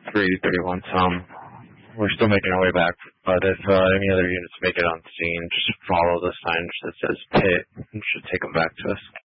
331 some. We're still making our way back, but if any other units make it on scene, just follow the sign that says pit. It should take them back to us.